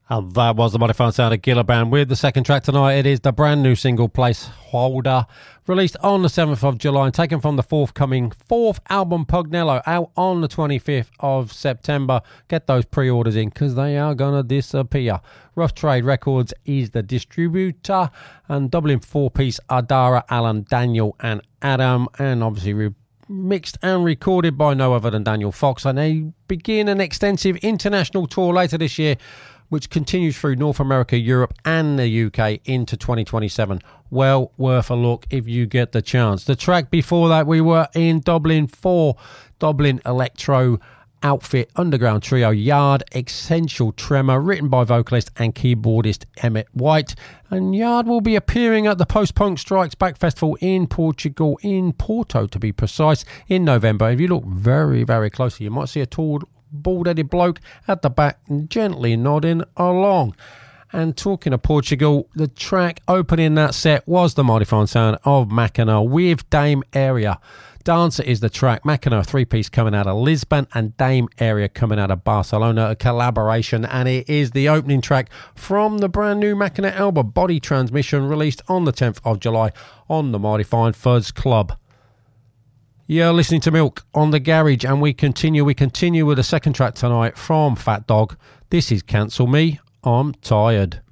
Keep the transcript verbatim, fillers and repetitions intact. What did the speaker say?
And that was the modified sound of Gillibrand with the second track tonight. It is the brand new single Placeholder, released on the seventh of July and taken from the forthcoming fourth album Pugnello, out on the twenty-fifth of September. Get those pre-orders in because they are going to disappear. Rough Trade Records is the distributor, and Dublin four-piece Adara, Alan, Daniel and Adam, and obviously re- mixed and recorded by no other than Daniel Fox. And they begin an extensive international tour later this year, which continues through North America, Europe and the U K into twenty twenty-seven. Well worth a look if you get the chance. The track before that, we were in Dublin for Dublin electro outfit underground trio Yard, Essential Tremor, written by vocalist and keyboardist Emmett White. And Yard will be appearing at the Post-Punk Strikes Back Festival in Portugal, in Porto to be precise, in November. If you look very, very closely, you might see a tall, bald-headed bloke at the back gently nodding along. And talking of Portugal, the track opening that set was the mighty fine sound of Machina with Dame Area. Dancer is the track. Machina, a three-piece coming out of Lisbon, and Dame Area coming out of Barcelona, a collaboration, and it is the opening track from the brand new Machina album, Body Transmission, released on the tenth of July on the mighty fine Fuzz Club. You're listening to Milk on the Garage, and we continue. We continue with the second track tonight from Fat Dog. This is Cancel Me, I'm Tired.